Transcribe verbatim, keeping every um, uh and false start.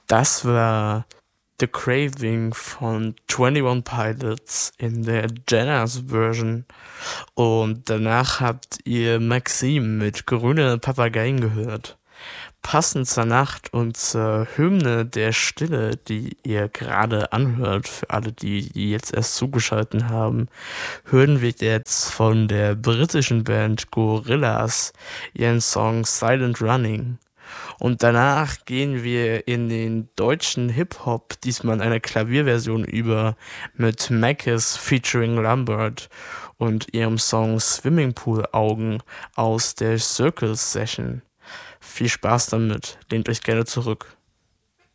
Das war The Craving von Twenty One Pilots in der Jenna's Version. Und danach habt ihr Maxim mit Grüne Papageien gehört. Passend zur Nacht und zur Hymne der Stille, die ihr gerade anhört, für alle, die, die jetzt erst zugeschaltet haben, hören wir jetzt von der britischen Band Gorillaz ihren Song Silent Running. Und danach gehen wir in den deutschen Hip-Hop, diesmal in einer Klavierversion über, mit Mackes featuring Lambert und ihrem Song Swimmingpool Augen aus der Circle Session. Viel Spaß damit, lehnt euch gerne zurück.